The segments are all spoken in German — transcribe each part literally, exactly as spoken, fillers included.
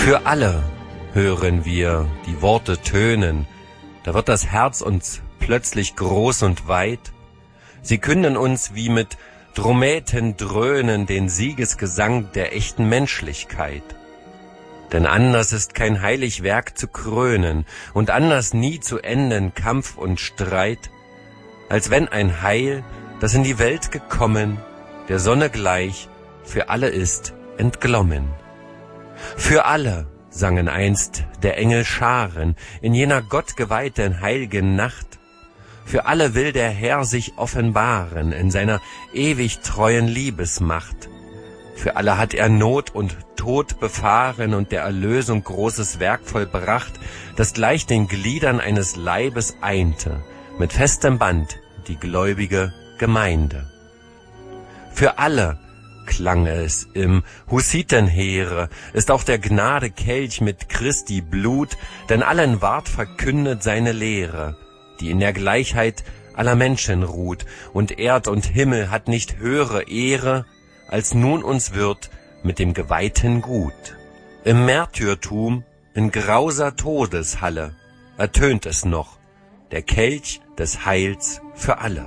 Für alle hören wir die Worte tönen, da wird das Herz uns plötzlich groß und weit. Sie künden uns wie mit Drommeten dröhnen den Siegesgesang der echten Menschlichkeit. Denn anders ist kein heilig Werk zu krönen und anders nie zu enden Kampf und Streit, als wenn ein Heil, das in die Welt gekommen, der Sonne gleich, für alle ist entglommen. Für alle sangen einst der Engel Scharen in jener gottgeweihten heilgen Nacht. Für alle will der Herr sich offenbaren in seiner ewig treuen Liebesmacht. Für alle hat er Not und Tod befahren und der Erlösung großes Werk vollbracht, das gleich den Gliedern eines Leibes einte, mit festem Band die gläubige Gemeinde. Für alle klang es im Hussitenheere, ist auch der Gnade Kelch mit Christi Blut, denn allen ward verkündet seine Lehre, die in der Gleichheit aller Menschen ruht, und Erd und Himmel hat nicht höhere Ehre, als nun uns wird mit dem geweihten Gut. Im Märtyrtum, in grauser Todeshalle, ertönt es noch, der Kelch des Heils für alle.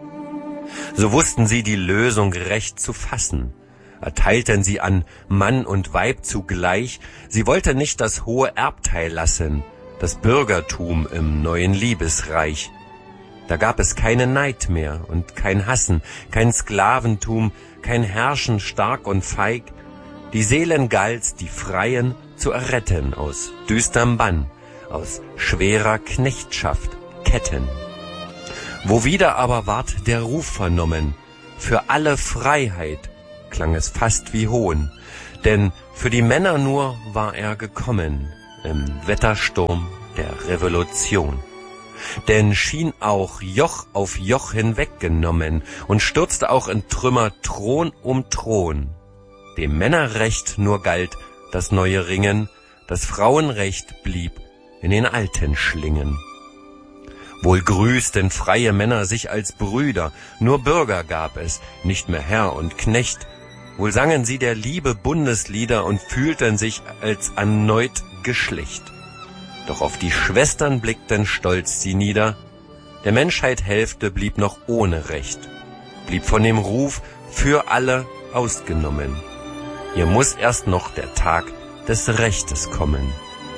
So wussten sie die Lösung recht zu fassen, erteilten sie an Mann und Weib zugleich, sie wollten nicht das hohe Erbteil lassen, das Bürgertum im neuen Liebesreich. Da gab es keinen Neid mehr und kein Hassen, kein Sklaventum, kein Herrschen stark und feig. Die Seelen galt's, die Freien zu erretten aus düsterm Bann, aus schwerer Knechtschaft, Ketten. Wo wieder aber ward der Ruf vernommen, für alle Freiheit, klang es fast wie Hohn, denn für die Männer nur war er gekommen, im Wettersturm der Revolution. Denn schien auch Joch auf Joch hinweggenommen und stürzte auch in Trümmer Thron um Thron. Dem Männerrecht nur galt das neue Ringen, das Frauenrecht blieb in den alten Schlingen. Wohl grüßten freie Männer sich als Brüder, nur Bürger gab es, nicht mehr Herr und Knecht. Wohl sangen sie der Liebe Bundeslieder und fühlten sich als erneut Geschlecht. Doch auf die Schwestern blickten stolz sie nieder, der Menschheit Hälfte blieb noch ohne Recht, blieb von dem Ruf für alle ausgenommen. Hier muss erst noch der Tag des Rechtes kommen.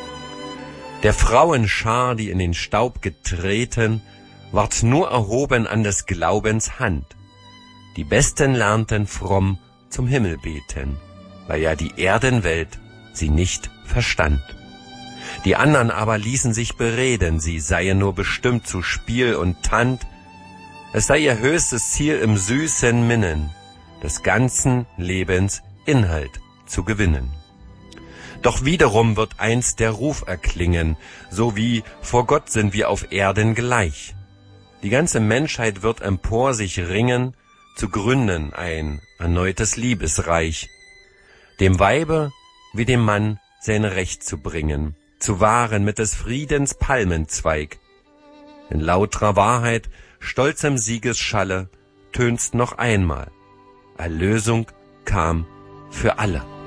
Der Frauenschar, die in den Staub getreten, ward nur erhoben an des Glaubens Hand. Die Besten lernten fromm zum Himmel beten, weil ja die Erdenwelt sie nicht verstand. Die andern aber ließen sich bereden, sie seien nur bestimmt zu Spiel und Tant. Es sei ihr höchstes Ziel im süßen Minnen, des ganzen Lebens Inhalt zu gewinnen. Doch wiederum wird einst der Ruf erklingen, so wie vor Gott sind wir auf Erden gleich. Die ganze Menschheit wird empor sich ringen, zu gründen ein erneutes Liebesreich, dem Weibe wie dem Mann sein Recht zu bringen, zu wahren mit des Friedens Palmenzweig. In lautrer Wahrheit, stolzem Siegesschalle, tönst noch einmal, Erlösung kam für alle.